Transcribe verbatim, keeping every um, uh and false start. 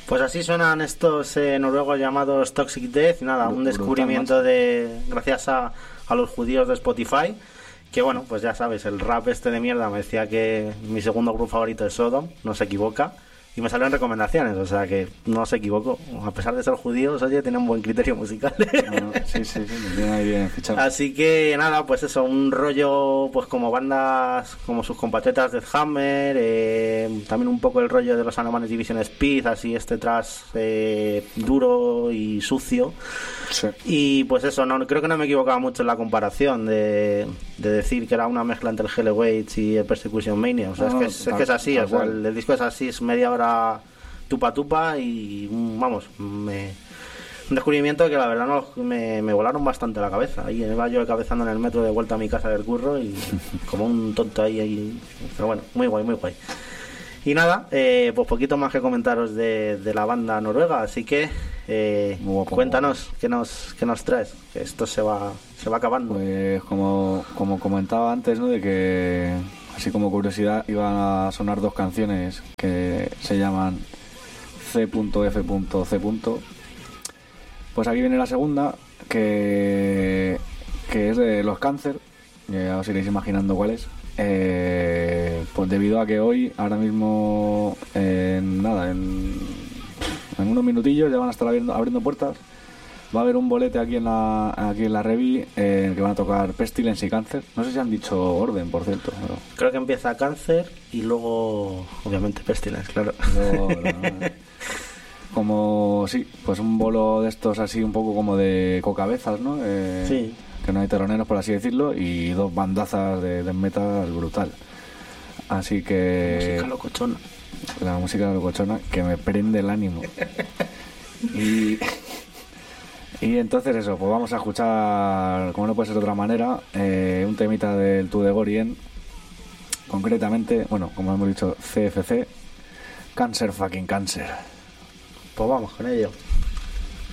Pues así suenan estos eh, noruegos llamados Toxic Death. Nada, un descubrimiento de gracias a, a los judíos de Spotify. Que bueno, pues ya sabes, el rap este de mierda me decía que mi segundo grupo favorito es Sodom, no se equivoca. Y me salen recomendaciones, o sea que no se equivoco. A pesar de ser judíos, oye, tiene un buen criterio musical. No, sí, sí, sí, me tiene ahí bien fichado. Así que nada, pues eso, un rollo pues como bandas como sus compatriotas Deathhammer, eh, también un poco el rollo de los alemanes Division Speed, así este thrash eh, duro y sucio. Sí. Y pues eso, no creo que no me equivocaba mucho en la comparación de, de decir que era una mezcla entre el Hellaweight y el Persecution Mania. O sea, no, es, que es, tal, es que es así, o sea, cual. el, el disco es así, es media hora tupa tupa y vamos, me, un descubrimiento que la verdad no, me, me volaron bastante la cabeza. Ahí iba yo cabezando en el metro de vuelta a mi casa del curro y como un tonto ahí, ahí. Pero bueno, muy guay, muy guay. Y nada, eh, pues poquito más que comentaros de, de la banda noruega, así que eh, guapo, cuéntanos guapo. qué nos qué nos traes, que esto se va se va acabando. Pues como, como comentaba antes, ¿no? De que así como curiosidad iban a sonar dos canciones que se llaman C F C. Pues aquí viene la segunda, que, que es de Los Cáncer, ya os iréis imaginando cuál es. Eh, pues debido a que hoy, ahora mismo, en nada, en, en unos minutillos ya van a estar abriendo, abriendo puertas. Va a haber un bolete aquí en la aquí en la Revi eh, que van a tocar Pestilence y Cáncer. No sé si han dicho orden, por cierto. Pero... Creo que empieza Cáncer y luego, obviamente, Pestilence, claro. Luego, no, como, sí, pues un bolo de estos así un poco como de cocabezas, ¿no? Eh, sí. Que no hay teloneros, por así decirlo, y dos bandazas de death metal brutal. Así que... Música locochona. La música locochona que me prende el ánimo. y... Y entonces eso, pues vamos a escuchar, como no puede ser de otra manera, eh, un temita del To The Gorien, concretamente, bueno, como hemos dicho, C F C, Cancer Fucking Cancer. Pues vamos con ello.